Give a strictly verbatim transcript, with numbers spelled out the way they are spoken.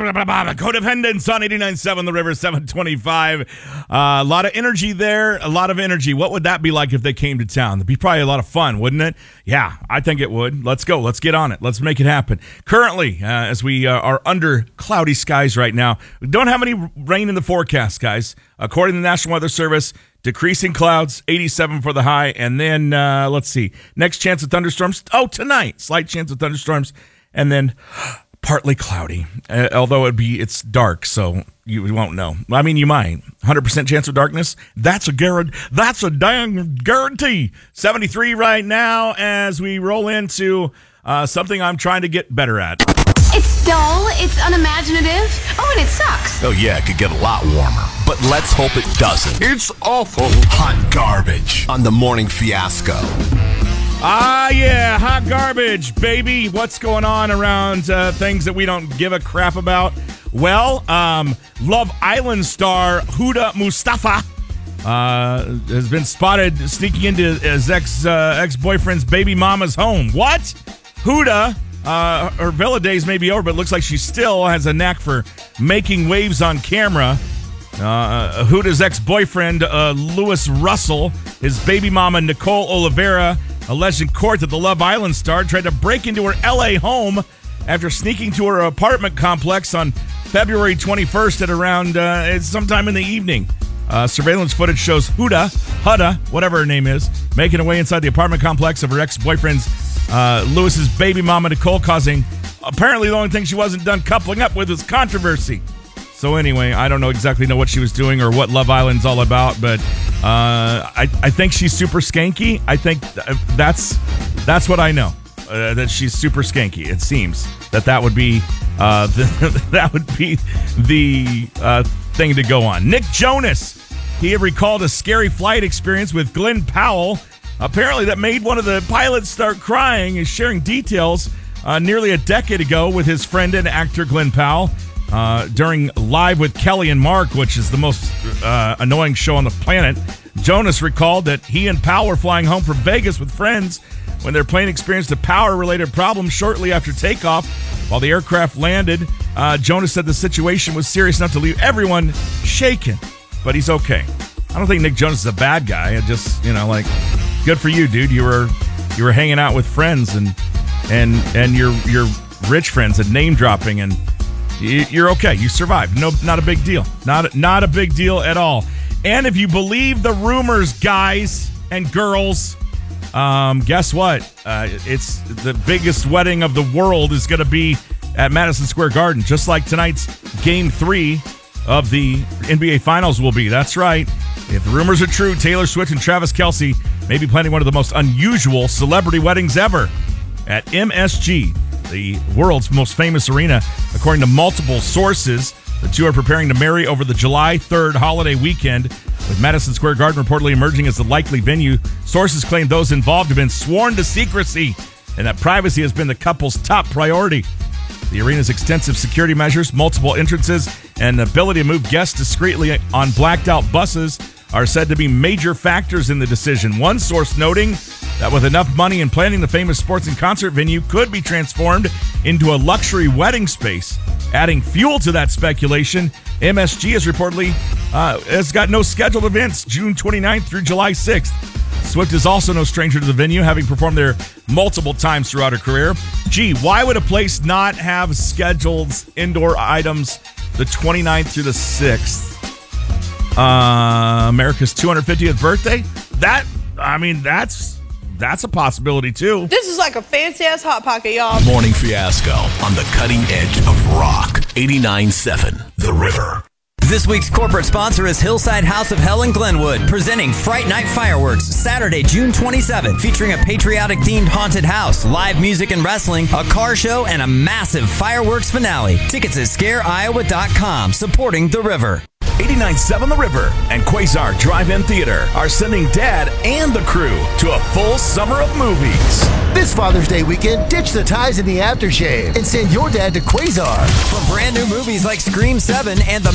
Codependence on eighty-nine point seven The River, seven twenty-five. Uh, a lot of energy there, a lot of energy. What would that be like if they came to town? That'd be probably a lot of fun, wouldn't it? Yeah, I think it would. Let's go. Let's get on it. Let's make it happen. Currently, uh, as we uh, are under cloudy skies right now, we don't have any rain in the forecast, guys. According to the National Weather Service, decreasing clouds, eighty-seven for the high. And then, uh, let's see, next chance of thunderstorms. Oh, tonight, slight chance of thunderstorms. And then partly cloudy, uh, although it'd be it's dark, so you won't know. I mean, you might. one hundred percent chance of darkness. That's a guarantee. That's a dang guarantee. seventy-three right now as we roll into uh, something I'm trying to get better at. It's dull, it's unimaginative, oh, and it sucks. Oh, yeah, it could get a lot warmer. But let's hope it doesn't. It's awful. Hot garbage on the Morning Fiasco. Ah, yeah, hot garbage, baby. What's going on around uh, things that we don't give a crap about? Well, um, Love Island star Huda Mustafa uh, has been spotted sneaking into his ex, uh, ex-boyfriend's baby mama's home. What? Huda, uh, her villa days may be over, but it looks like she still has a knack for making waves on camera. Uh, Huda's ex-boyfriend, uh, Lewis Russell, his baby mama, Nicole Oliveira, alleged in court that the Love Island star tried to break into her L A home after sneaking to her apartment complex on February twenty-first at around uh, sometime in the evening. Uh, surveillance footage shows Huda, Huda, whatever her name is, making her way inside the apartment complex of her ex-boyfriend's uh, Lewis's baby mama, Nicole, causing apparently the only thing she wasn't done coupling up with was controversy. So anyway, I don't know exactly know what she was doing or what Love Island's all about, but uh, I, I think she's super skanky. I think th- that's that's what I know, uh, that she's super skanky. It seems that that would be uh, the, that would be the uh, thing to go on. Nick Jonas, he had recalled a scary flight experience with Glenn Powell. Apparently, that made one of the pilots start crying. Is sharing details uh, nearly a decade ago with his friend and actor Glenn Powell. Uh, during Live with Kelly and Mark, which is the most uh, annoying show on the planet, Jonas recalled that he and Powell were flying home from Vegas with friends when their plane experienced a power-related problem shortly after takeoff. While the aircraft landed, uh, Jonas said the situation was serious enough to leave everyone shaken, but he's okay. I don't think Nick Jonas is a bad guy. I just, you know, like, good for you, dude. You were you were hanging out with friends and and and your your rich friends and name dropping and. You're okay. You survived. No, not a big deal. Not, not a big deal at all. And if you believe the rumors, guys and girls, um, guess what? Uh, it's the biggest wedding of the world is going to be at Madison Square Garden, just like tonight's Game three of the N B A Finals will be. That's right. If the rumors are true, Taylor Swift and Travis Kelce may be planning one of the most unusual celebrity weddings ever at M S G, the world's most famous arena. According to multiple sources, the two are preparing to marry over the July third holiday weekend, with Madison Square Garden reportedly emerging as the likely venue. Sources claim those involved have been sworn to secrecy and that privacy has been the couple's top priority. The arena's extensive security measures, multiple entrances, and the ability to move guests discreetly on blacked-out buses are said to be major factors in the decision. One source noting that with enough money and planning, the famous sports and concert venue could be transformed into a luxury wedding space. Adding fuel to that speculation, M S G has reportedly uh, has got no scheduled events June twenty-ninth through July sixth. Swift is also no stranger to the venue, having performed there multiple times throughout her career. Gee, why would a place not have scheduled indoor items the twenty-ninth through the sixth? Uh, America's two hundred fiftieth birthday? That, I mean, that's that's a possibility, too. This is like a fancy-ass Hot Pocket, y'all. Morning Fiasco on the cutting edge of rock. eighty-nine point seven The River. This week's corporate sponsor is Hillside House of Hell in Glenwood, presenting Fright Night Fireworks, Saturday, June twenty-seventh, featuring a patriotic-themed haunted house, live music and wrestling, a car show, and a massive fireworks finale. Tickets at scare iowa dot com, supporting The River. eighty-nine point seven The River and Quasar Drive-In Theater are sending Dad and the crew to a full summer of movies. This Father's Day weekend, ditch the ties and the aftershave and send your dad to Quasar. From brand new movies like Scream seven and The